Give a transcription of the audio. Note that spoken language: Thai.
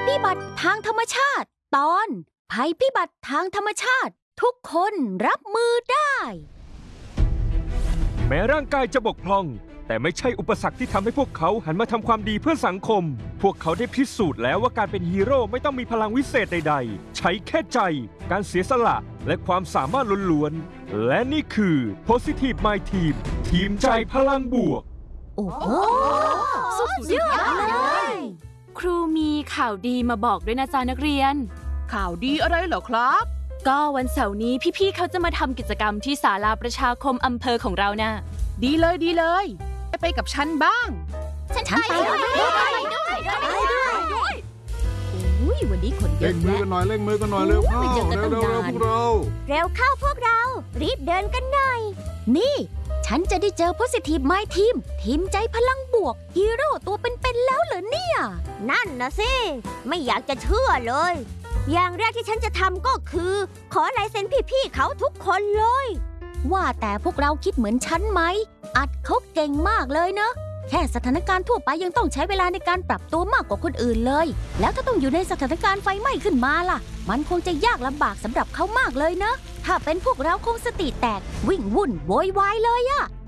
พิบัติทางธรรมชาติตอนภัยพิบัติทางธรรมชาติทุกคนรับมือได้แม้ร่างกายจะบกพร่องแต่ไม่ใช่อุปสรรคที่ทำให้พวกเขาหันมาทำความดีเพื่อสังคมพวกเขาได้พิสูจน์แล้วว่าการเป็นฮีโร่ไม่ต้องมีพลังวิเศษใดๆใช้แค่ใจการเสียสละและความสามารถล้วนๆและนี่คือ Positive My Team ทีมใจพลังบวกโอ้โหสุดยอดเลยครูมีข่าวดีมาบอกด้วยนะจ๊ะนักเรียนข่าวดีอะไรเหรอครับก็วันเสาร์นี้พี่ๆเขาจะมาทำกิจกรรมที่ศาลาประชาคมอำเภอของเรานะ่ะดีเลยไปกับฉันบ้างฉันไปด้วยอุ้ยวันนี้คนเยอะแยะเร่งมือกันหน่อยเร็วเข้าเร็วพวกเราเร็วเข้าพวกเรารีบเดินกันหน่อยนี่ฉันจะได้เจอ Positive My Team ทีมใจพลังบวกฮีโร่ตัวเป็นๆแล้วเหรอเนี่ยนั่นนะสิไม่อยากจะเชื่อเลยอย่างแรกที่ฉันจะทำก็คือขอลายเซ็นพี่ๆเขาทุกคนเลยว่าแต่พวกเราคิดเหมือนฉันไหมอัดเขาเก่งมากเลยเนอะแค่สถานการณ์ทั่วไปยังต้องใช้เวลาในการปรับตัวมากกว่าคนอื่นเลยแล้วถ้าต้องอยู่ในสถานการณ์ไฟไหม้ขึ้นมาล่ะมันคงจะยากลำบากสำหรับเขามากเลยเนอะถ้าเป็นพวกเราคงสติแตกวิ่งวุ่นโวยวายเลยอะ